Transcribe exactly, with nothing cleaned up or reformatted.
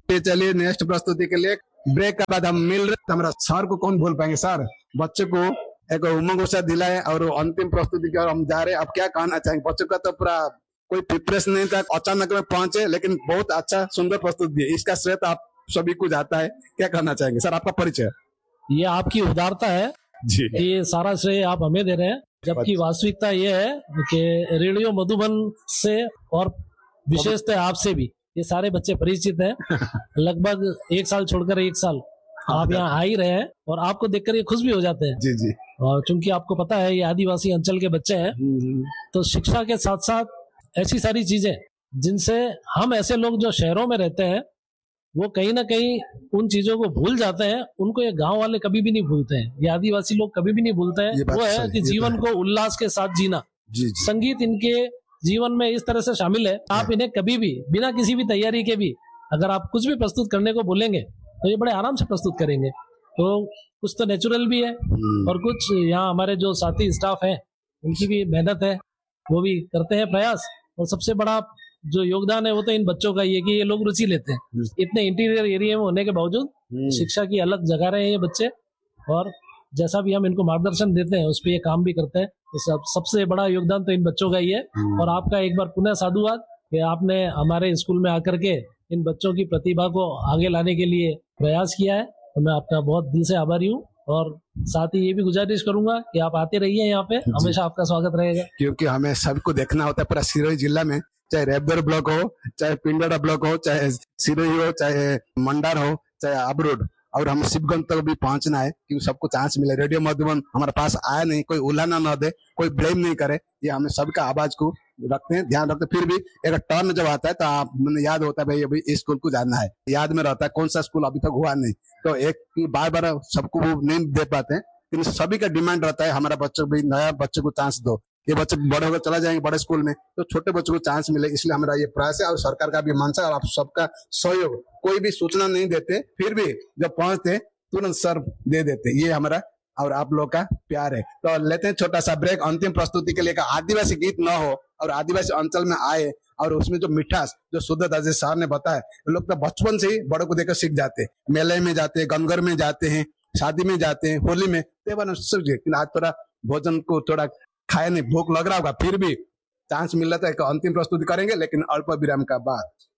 चलिए नेक्स्ट प्रस्तुति के लिए ब्रेक के बाद हम मिल रहे। हमारा सर को कौन भूल पाएंगे। सर बच्चे को एक उमंग उत्साह दिलाए और अंतिम प्रस्तुति की ओर हम जा रहे हैं। अब क्या कहना चाहेंगे। बच्चों का तो पूरा कोई प्रिपरेशन नहीं था, अचानक में पहुंचे, लेकिन बहुत अच्छा सुंदर प्रस्तुति दी। इसका श्रेय तो आप सभी को जाता है। क्या कहना चाहेंगे सर, आपका परिचय। ये आपकी उदारता है जी, ये सारा श्रेय आप हमें दे रहे हैं, जबकि वास्तविकता ये है कि रेडियो मधुबन से और विशेषतः आपसे भी ये सारे बच्चे परिचित हैं। लगभग एक साल छोड़कर एक साल आप यहाँ आ ही रहे हैं और आपको देखकर ये खुश भी हो जाते हैं। जी जी। और चूंकि आपको पता है ये आदिवासी अंचल के बच्चे हैं, तो शिक्षा के साथ साथ ऐसी सारी चीजें जिनसे हम ऐसे लोग जो शहरों में रहते हैं वो कहीं ना कहीं उन चीजों को भूल जाते हैं, उनको ये गांव वाले कभी भी नहीं भूलते हैं, ये आदिवासी लोग कभी भी नहीं भूलते हैं। वो है कि जीवन को उल्लास के साथ जीना। जी जी। संगीत इनके जीवन में इस तरह से शामिल है, आप इन्हें कभी भी बिना किसी भी तैयारी के भी अगर आप कुछ भी प्रस्तुत करने को बोलेंगे तो ये बड़े आराम से प्रस्तुत करेंगे। तो कुछ तो नेचुरल भी है और कुछ यहाँ हमारे जो साथी स्टाफ है उनकी भी मेहनत है, वो भी करते हैं प्रयास। और सबसे बड़ा जो योगदान है वो तो इन बच्चों का ये कि ये लोग रुचि लेते हैं। इतने इंटीरियर एरिया में होने के बावजूद शिक्षा की अलग जगह रहे हैं ये बच्चे, और जैसा भी हम इनको मार्गदर्शन देते हैं उस पर ये काम भी करते हैं। तो सब सबसे बड़ा योगदान तो इन बच्चों का ही है। और आपका एक बार पुनः साधुवाद कि आपने हमारे स्कूल में आकर के इन बच्चों की प्रतिभा को आगे लाने के लिए प्रयास किया है। तो मैं आपका बहुत दिल से आभारी हूँ और साथ ही ये भी गुजारिश करूंगा कि आप आते रहिए यहाँ पे, हमेशा आपका स्वागत रहेगा। क्योंकि हमें सबको देखना होता है पूरा सिरोही जिला में, चाहे रेबगर ब्लॉक हो, चाहे पिंडोरा ब्लॉक हो, चाहे सिरोही हो, चाहे मंडार हो, चाहे अबरोड, और हम शिवगंज तक भी पहुंचना है क्योंकि सबको चांस मिले। रेडियो मधुबन हमारे पास आया नहीं, कोई उलाना न दे, कोई ब्लेम नहीं करे, ये हमें सबका आवाज को रखते हैं, ध्यान रखते हैं। फिर भी एक टर्न जब आता है तो आप मैंने याद होता है भाई अभी इस स्कूल को जाना है, याद में रहता है कौन सा स्कूल अभी तक हुआ नहीं, तो एक बार बार सबको वो नहीं दे पाते हैं। लेकिन सभी का डिमांड रहता है हमारा बच्चों को भी, नया बच्चे को चांस दो। ये बच्चे बड़े होकर चला जाएंगे बड़े स्कूल में, तो छोटे बच्चों को चांस मिले, इसलिए हमारा ये प्रयास है। और सरकार का भी मंशा और आप सबका सहयोग, कोई भी सूचना नहीं देते फिर भी जब पहुंचते तुरंत सर दे देते, ये हमारा और आप लोग का प्यार है। तो लेते हैं छोटा सा ब्रेक। अंतिम प्रस्तुति के लिए आदिवासी गीत न हो और आदिवासी अंचल में आए और उसमें जो मिठास, जो शुद्धता जैसे सर ने बताया, लोग तो बचपन से ही बड़ों को देखकर सीख जाते, मेले में जाते, गंगर में जाते हैं, शादी में जाते हैं, होली में, लेकिन आज थोड़ा भोजन को थोड़ा खाया नहीं, भूख लग रहा होगा, फिर भी चांस मिल रहा था। एक अंतिम प्रस्तुति करेंगे लेकिन अल्प विराम का बाद।